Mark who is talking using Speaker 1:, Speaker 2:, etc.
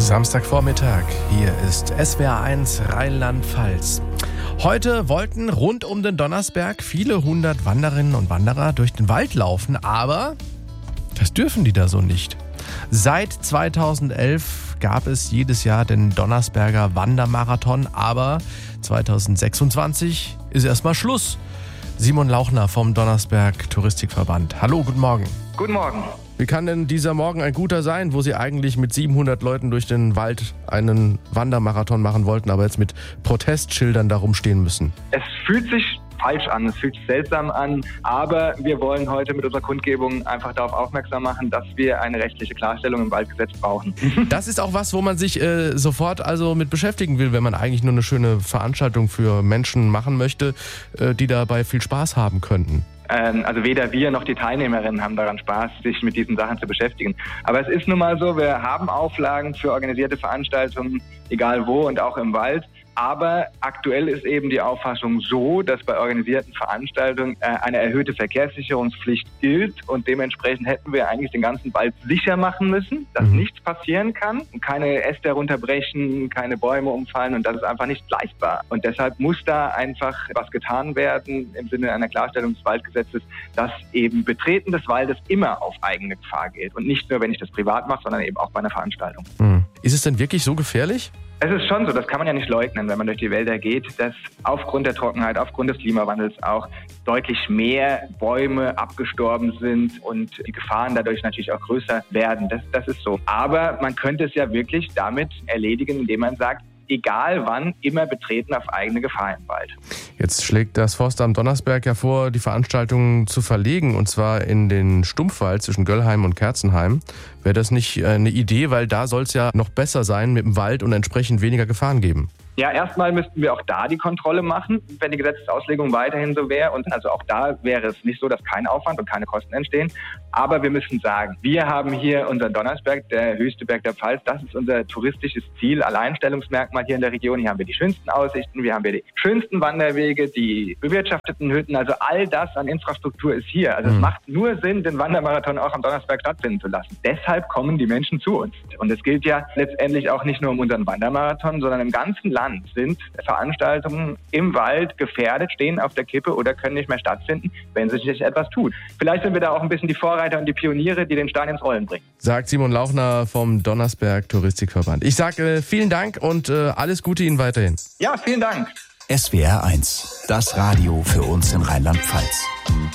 Speaker 1: Samstagvormittag, hier ist SWR1 Rheinland-Pfalz. Heute wollten rund um den Donnersberg viele hundert Wanderinnen und Wanderer durch den Wald laufen, aber das dürfen die da so nicht. Seit 2011 gab es jedes Jahr den Donnersberger Wandermarathon, aber 2026 ist erstmal Schluss. Simon Lauchner vom Donnersberg Touristikverband. Hallo, guten Morgen.
Speaker 2: Guten Morgen.
Speaker 1: Wie kann denn dieser Morgen ein guter sein, wo Sie eigentlich mit 700 Leuten durch den Wald einen Wandermarathon machen wollten, aber jetzt mit Protestschildern da rumstehen müssen?
Speaker 2: Es fühlt sich falsch an, es fühlt sich seltsam an, aber wir wollen heute mit unserer Kundgebung einfach darauf aufmerksam machen, dass wir eine rechtliche Klarstellung im Waldgesetz brauchen.
Speaker 1: Das ist auch was, wo man sich sofort also mit beschäftigen will, wenn man eigentlich nur eine schöne Veranstaltung für Menschen machen möchte, die dabei viel Spaß haben könnten.
Speaker 2: Also weder wir noch die Teilnehmerinnen haben daran Spaß, sich mit diesen Sachen zu beschäftigen. Aber es ist nun mal so, wir haben Auflagen für organisierte Veranstaltungen, egal wo und auch im Wald. Aber aktuell ist eben die Auffassung so, dass bei organisierten Veranstaltungen eine erhöhte Verkehrssicherungspflicht gilt und dementsprechend hätten wir eigentlich den ganzen Wald sicher machen müssen, dass nichts passieren kann und keine Äste herunterbrechen, keine Bäume umfallen und das ist einfach nicht leistbar. Und deshalb muss da einfach was getan werden im Sinne einer Klarstellung des Waldgesetzes, dass eben Betreten des Waldes immer auf eigene Gefahr gilt und nicht nur, wenn ich das privat mache, sondern eben auch bei einer Veranstaltung.
Speaker 1: Ist es denn wirklich so gefährlich?
Speaker 2: Es ist schon so, das kann man ja nicht leugnen, wenn man durch die Wälder geht, dass aufgrund der Trockenheit, aufgrund des Klimawandels auch deutlich mehr Bäume abgestorben sind und die Gefahren dadurch natürlich auch größer werden. Das ist so. Aber man könnte es ja wirklich damit erledigen, indem man sagt, egal wann, immer betreten auf eigene Gefahr im Wald.
Speaker 1: Jetzt schlägt das Forstamt Donnersberg ja vor, die Veranstaltung zu verlegen, und zwar in den Stumpfwald zwischen Göllheim und Kerzenheim. Wäre das nicht eine Idee, weil da soll es ja noch besser sein mit dem Wald und entsprechend weniger Gefahren geben?
Speaker 2: Ja, erstmal müssten wir auch da die Kontrolle machen, wenn die Gesetzesauslegung weiterhin so wäre. Und also auch da wäre es nicht so, dass kein Aufwand und keine Kosten entstehen. Aber wir müssen sagen, wir haben hier unseren Donnersberg, der höchste Berg der Pfalz. Das ist unser touristisches Ziel, Alleinstellungsmerkmal hier in der Region. Hier haben wir die schönsten Aussichten, wir haben hier die schönsten Wanderwege, die bewirtschafteten Hütten. Also all das an Infrastruktur ist hier. Also es macht nur Sinn, den Wandermarathon auch am Donnersberg stattfinden zu lassen. Deshalb kommen die Menschen zu uns. Und es gilt ja letztendlich auch nicht nur um unseren Wandermarathon, sondern im ganzen Land sind Veranstaltungen im Wald gefährdet, stehen auf der Kippe oder können nicht mehr stattfinden, wenn sich nicht etwas tut. Vielleicht sind wir da auch ein bisschen die Vorreiter und die Pioniere, die den Stein ins Rollen bringen.
Speaker 1: Sagt Simon Lauchner vom Donnersberg Touristikverband. Ich sage vielen Dank und alles Gute Ihnen weiterhin.
Speaker 2: Ja, vielen Dank.
Speaker 3: SWR1, das Radio für uns in Rheinland-Pfalz.